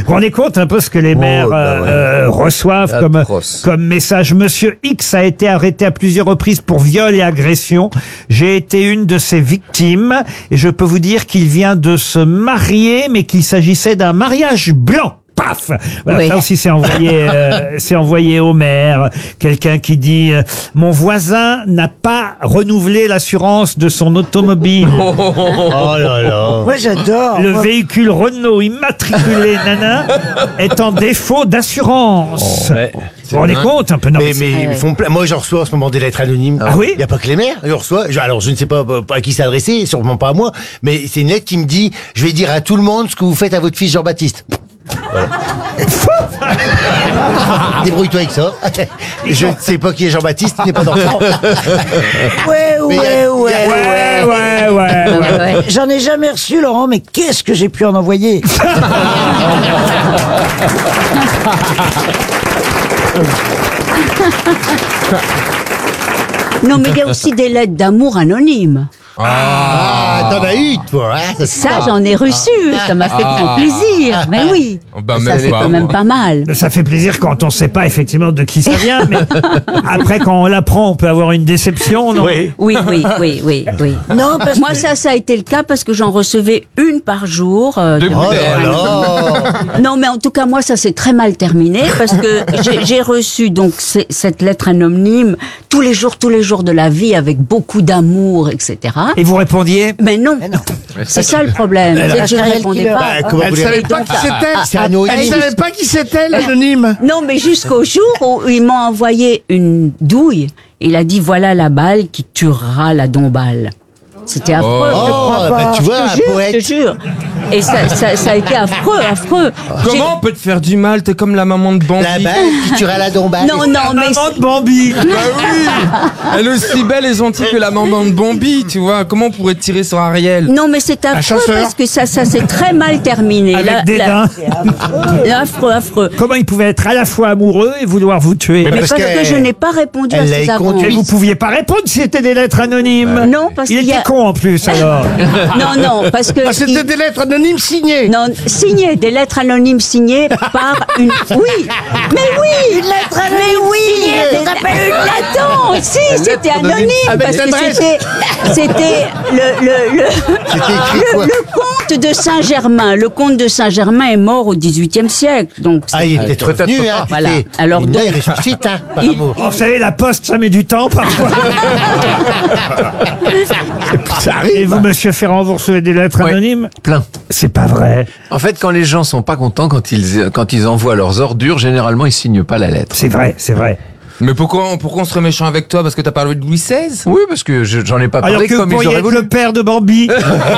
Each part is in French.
vous rendez compte un peu ce que les maires reçoivent comme message. Monsieur X a été arrêté à plusieurs reprises pour viol et agression. J'ai été une de ses victimes et je peux vous dire qu'il vient de se marier, mais qu'il s'agissait d'un mariage blanc. Paf. Voilà, ça aussi c'est envoyé au maire. Quelqu'un qui dit mon voisin n'a pas renouvelé l'assurance de son automobile. Oh là là. Moi j'adore. Le véhicule Renault immatriculé nana est en défaut d'assurance. Vous vous rendez compte un peu? Non, mais ils font plein. Moi, j'en reçois en ce moment des lettres anonymes. Ah oui? Il n'y a pas que les maires. Je reçois. Alors, je ne sais pas à qui s'adresser, sûrement pas à moi, mais c'est une lettre qui me dit je vais dire à tout le monde ce que vous faites à votre fils Jean-Baptiste. Voilà. Débrouille-toi avec ça. Je ne sais pas qui est Jean-Baptiste, il n'est pas d'enfant. Ouais. J'en ai jamais reçu, Laurent, mais qu'est-ce que j'ai pu en envoyer? Non, mais il y a aussi des lettres d'amour anonymes. T'en as eu, toi, hein? Ça, j'en ai reçu. Ça m'a fait grand plaisir. Mais oui. Ça, c'est quand même pas mal. Ça fait plaisir quand on ne sait pas effectivement de qui ça vient, mais après, quand on l'apprend, on peut avoir une déception, non? Oui. Non, parce Moi, ça a été le cas parce que j'en recevais une par jour. Non, mais en tout cas, moi, ça s'est très mal terminé parce que j'ai reçu donc cette lettre anonyme tous les jours de la vie avec beaucoup d'amour, etc. Et vous répondiez? Mais non. C'est ça le problème. C'est que je ne répondais pas. Elle savait pas qui c'était. Elle savait pas qui c'était, l'anonyme. Non, mais jusqu'au jour où ils m'ont envoyé une douille. Il a dit voilà la balle qui tuera la dombale. C'était affreux. Tu vois, un poète. Je te jure. Et ça a été affreux. Comment on peut te faire du mal? T'es comme la maman de Bambi. La balle qui tuera la dombale. Non, mais maman de Bambi. Bah oui. Elle est aussi belle et gentille que la maman de Bambi, tu vois. Comment on pourrait tirer sur Ariel? Non, mais c'est affreux parce que ça s'est très mal terminé. Avec des dents. Affreux. Comment il pouvait être à la fois amoureux et vouloir vous tuer? Mais parce que je n'ai pas répondu à ces avances. Vous pouviez pas répondre si c'était des lettres anonymes. Non, parce qu'il était con en plus alors. Non, parce que c'était des lettres anonymes signées. Non, signées, des lettres anonymes signées par une. Oui, mais oui, une lettre anonyme signée. Ça s'appelle une lettre. Attends, si, c'était anonyme parce que c'était le comte de Saint-Germain. Le comte de Saint-Germain est mort au XVIIIe siècle, donc. Il est peut-être revenu, hein. Voilà. Alors là, il ressuscite, hein. Par amour. Vous savez, la poste, ça met du temps parfois. Ça arrive. Et vous, monsieur Ferrand, vous recevez des lettres anonymes? Plein. C'est pas vrai. En fait, quand les gens sont pas contents, quand ils envoient leurs ordures, généralement, ils signent pas la lettre. C'est vrai. Mais pourquoi on serait méchant avec toi? Parce que t'as parlé de Louis XVI? Oui, parce que j'en ai pas parlé alors que comme vous ils auraient voulu. le père de Bambi.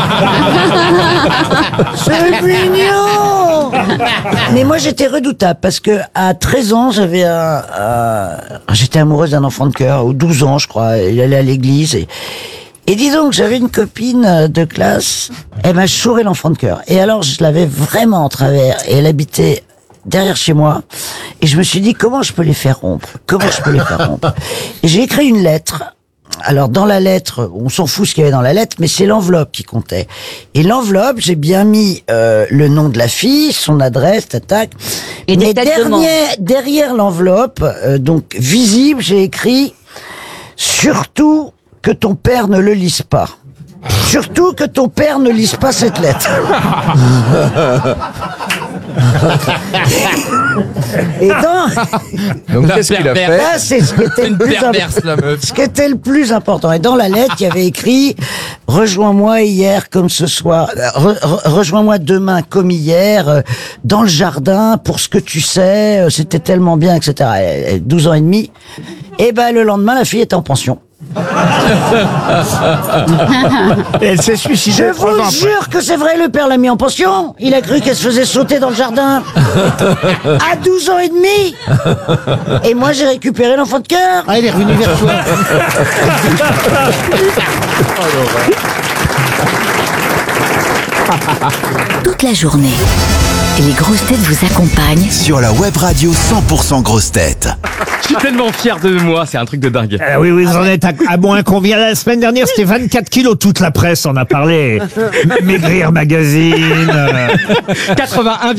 c'est mignon. Mais moi j'étais redoutable parce que à 13 ans j'étais amoureuse d'un enfant de cœur, ou 12 ans je crois, il allait à l'église et disons que j'avais une copine de classe, elle m'a chouré l'enfant de cœur. Et alors je l'avais vraiment en travers et elle habitait derrière chez moi et je me suis dit comment je peux les faire rompre. Et j'ai écrit une lettre. Alors dans la lettre, on s'en fout ce qu'il y avait dans la lettre, mais c'est l'enveloppe qui comptait. Et l'enveloppe, j'ai bien mis le nom de la fille, son adresse, tac. Et mais derrière l'enveloppe, donc visible, j'ai écrit surtout que ton père ne le lise pas. Surtout que ton père ne lise pas cette lettre. Et donc qu'est-ce qu'il a fait? Là, c'est ce qui était ce qui était le plus important. Et dans la lettre, il y avait écrit rejoins-moi hier comme ce soir, rejoins-moi demain comme hier, dans le jardin pour ce que tu sais, c'était tellement bien, etc. 12 ans et demi. Et ben le lendemain, la fille était en pension. Elle s'est suicidée. Je vous jure que c'est vrai, le père l'a mis en pension. Il a cru qu'elle se faisait sauter dans le jardin. À 12 ans et demi. Et moi j'ai récupéré l'enfant de cœur. Il est revenu vers toi. Toute la journée, les grosses têtes vous accompagnent sur la web radio 100% grosses têtes. Je suis tellement fier de moi, c'est un truc de dingue. Oui, vous en êtes à moins combien? La semaine dernière, c'était 24 kilos, toute la presse en a parlé. Maigrir Magazine. 81